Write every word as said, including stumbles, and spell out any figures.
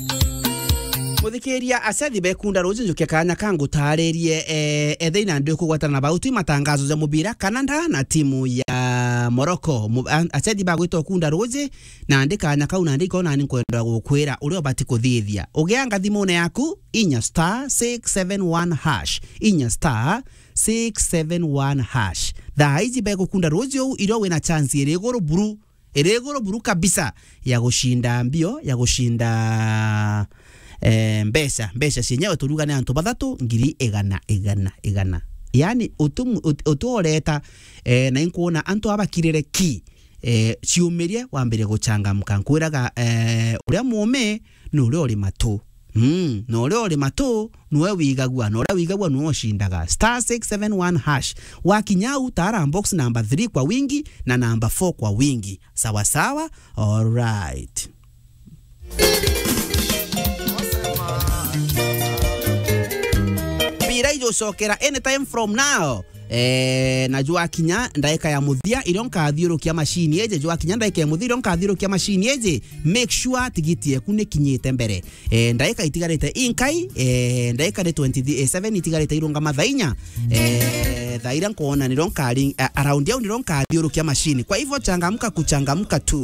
Muthikiria acathi bekunda ruzi njuke kanya kangu tarerie eh etheina ndio kugwatana na bautu matangazo za mubira Canada na timu ya Morocco. Acathi bagwitwo kunda ruzi na ndika nya kau na ndika na ni kwenda gukwira uri obati kuthithia ugianga thimune yaku inya star six seven one hash inya star six seven one hash tha izi begukunda ruzi u iro wina chance iri goro buru iri goro buru kabisa ya gushinda mbio ya gushinda Eh, mbesa mbesa sinyewe turuga ne antu bathatu ngiri egana egana egana yani utu utuoreta eh, na inkuona antu abakirire ki eh, ciumirie wambere gucangamka nkwiraga eh, uria mume no uri uri matu mm no uri uri matu nuwe wigagwa no uri wigagwa nuwe shindaga star six seven one hash wakinya utara box number three kwa wingi na number four kwa wingi sawa sawa. All right, Iraijo sokera anytime from now. Eh, najua kinya ndaika ya muthia ironka thiurukia machine eje jua kinya ndaika ya muthia ironka thiurukia machine eje make sure tigiti yaku ne kinyete mbere. Eh, ndaika itigarete inkai eh ndaika de twenty-seven itigarete irunga mathainya eh thaira kuona nironka around yao nironka thiurukia machine. Kwa hivyo changamka kuchangamka tu.